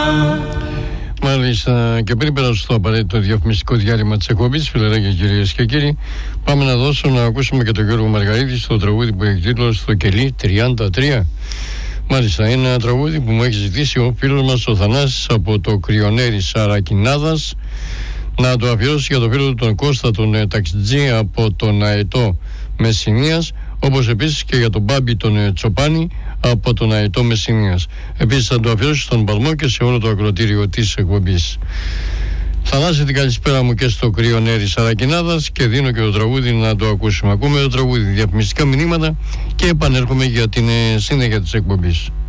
Μάλιστα, και πριν περάσω στο απαραίτητο διαφημιστικό διάλειμμα της εκπομπής, φιλαράκια κυρίες και κύριοι, πάμε να ακούσουμε και τον Γιώργο Μαργαρίδη στο τραγούδι που έχει τίτλο «Στο κελί 33». Μάλιστα, είναι ένα τραγούδι που μου έχει ζητήσει ο φίλος μας ο Θανάσης από το Κρυονέρι Σαρακινάδας, να το αφιερώσει για τον φίλο του τον Κώστα τον ταξιτζή από τον Αετό Μεσσηνίας, όπως επίσης και για τον Μπάμπη τον Τσοπάνη από τον Αετό Μεσσηνίας. Επίσης θα το αφιερώσει στον Παλμό και σε όλο το ακροατήριο της εκπομπής. Θανάση, την καλησπέρα μου και στο Κρυονέρι Σαρακινάδας, και δίνω και το τραγούδι να το ακούσουμε. Ακούμε το τραγούδι, διαφημιστικά μηνύματα, και επανέρχομαι για την συνέχεια της εκπομπής.